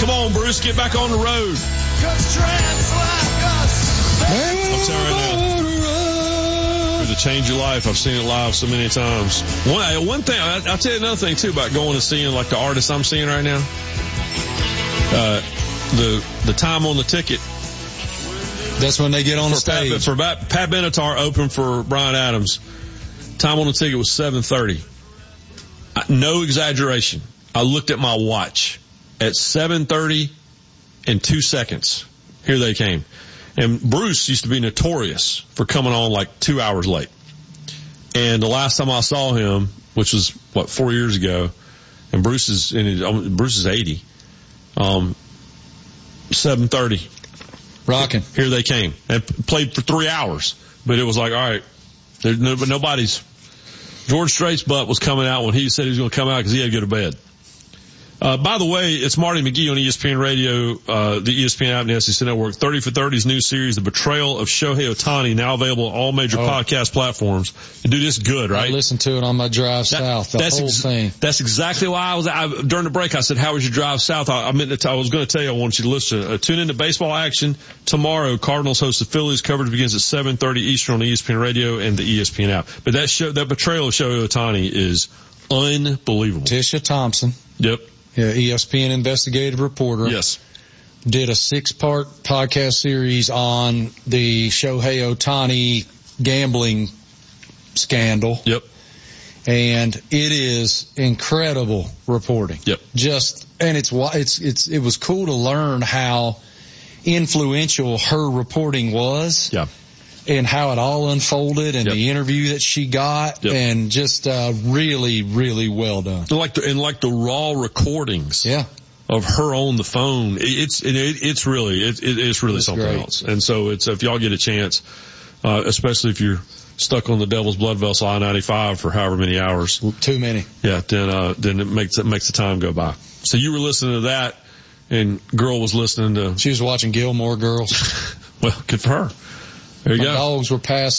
Come on, Bruce, get back on the road. I'll tell you right now. To change your life. I've seen it live so many times. One thing, I'll tell you another thing too about going and seeing like the artists I'm seeing right now. The time on the ticket. That's when they get on the stage. Pat Benatar opened for Bryan Adams. Time on the ticket was 7:30. No exaggeration. I looked at my watch at 7:30 and 2 seconds. Here they came. And Bruce used to be notorious for coming on like 2 hours late. And the last time I saw him, which was 4 years ago, and Bruce is 80. 7:30. Rocking. Here they came. And played for 3 hours. But it was like, all right, nobody's. George Strait's butt was coming out when he said he was going to come out because he had to go to bed. By the way, it's Marty McGee on ESPN Radio, the ESPN app and the SEC Network. 30 for 30's new series, The Betrayal of Shohei Ohtani, now available on all major podcast platforms. And dude, it's good, right? I listened to it on my drive south, the whole thing. That's exactly why during the break, I said, how was your drive south? I was going to tell you, I want you to listen. Tune into baseball action tomorrow. Cardinals host the Phillies. Coverage begins at 7:30 Eastern on ESPN Radio and the ESPN app. But that Betrayal of Shohei Ohtani is unbelievable. Tisha Thompson. Yep. Yeah, ESPN investigative reporter. Yes. Did a 6-part podcast series on the Shohei Ohtani gambling scandal. Yep. And it is incredible reporting. Yep. And it was cool to learn how influential her reporting was. Yeah. And how it all unfolded and the interview that she got and just, really, really well done. Like the raw recordings. Yeah. Of her on the phone. It's really something great. else. And so if y'all get a chance, especially if you're stuck on the Devil's Blood Vessel I-95 for however many hours. Too many. Yeah. Then it makes the time go by. So you were listening to that and girl was listening to. She was watching Gilmore Girls. Well, good for her. There you go. Dogs were passed